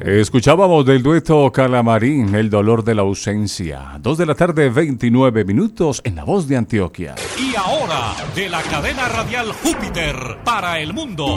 Escuchábamos del dueto Calamarín, El dolor de la ausencia. 2 de la tarde, 29 minutos en La Voz de Antioquia. Y ahora, de la cadena radial Júpiter para el mundo.